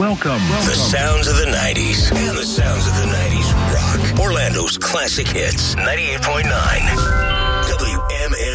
Welcome. The sounds of the 90s and the sounds of the 90s rock. Orlando's classic hits. 98.9 WMM.